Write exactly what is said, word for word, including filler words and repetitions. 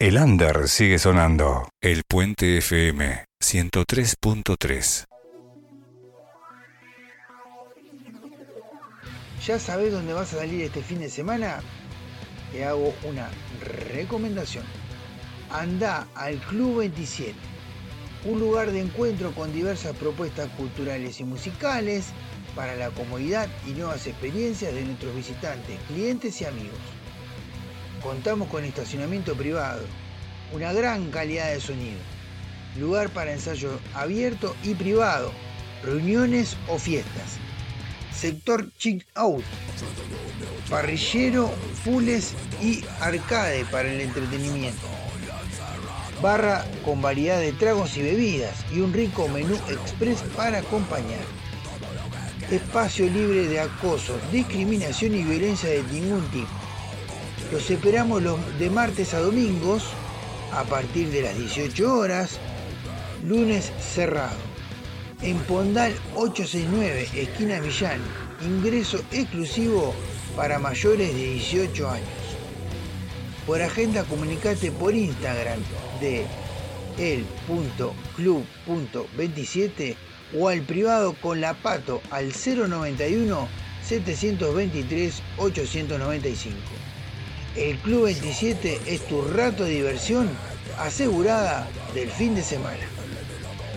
El under sigue sonando. El Puente F M ciento tres punto tres. ¿Ya sabés dónde vas a salir este fin de semana? Te hago una recomendación. Andá al Club veintisiete, un lugar de encuentro con diversas propuestas culturales y musicales para la comodidad y nuevas experiencias de nuestros visitantes, clientes y amigos. Contamos con estacionamiento privado, una gran calidad de sonido, lugar para ensayo abierto y privado, reuniones o fiestas, sector check out, parrillero, pools y arcade para el entretenimiento, barra con variedad de tragos y bebidas y un rico menú express para acompañar. Espacio libre de acoso, discriminación y violencia de ningún tipo. Los esperamos los de martes a domingos a partir de las dieciocho horas, lunes cerrado. En Pondal ochocientos sesenta y nueve, esquina Millán, ingreso exclusivo para mayores de dieciocho años. Por agenda comunicate por Instagram de el punto club punto veintisiete o al privado con la Pato al cero noventa y uno, setecientos veintitrés, ochocientos noventa y cinco. El Club veintisiete es tu rato de diversión asegurada del fin de semana.